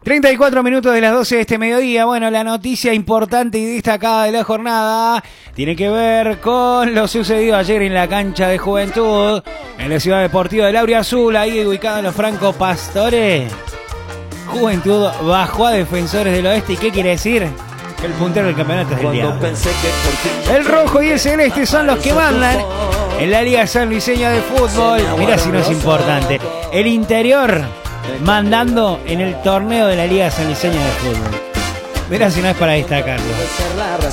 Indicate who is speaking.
Speaker 1: 34 minutos de las 12 de este mediodía. Bueno, la noticia importante y destacada de la jornada tiene que ver con lo sucedido ayer en la cancha de Juventud, en la ciudad deportiva del Auriazul, ahí ubicada en los Franco Pastore. Juventud bajó a Defensores del Oeste. ¿Y qué quiere decir? Que el puntero del campeonato es el Diablo. El rojo y el celeste son los que mandan en la Liga Sanluiseña de Fútbol. Mirá si no es importante. El interior mandando en el torneo de la Liga Sanluiseña de Fútbol. Mirá si no es para destacarlo.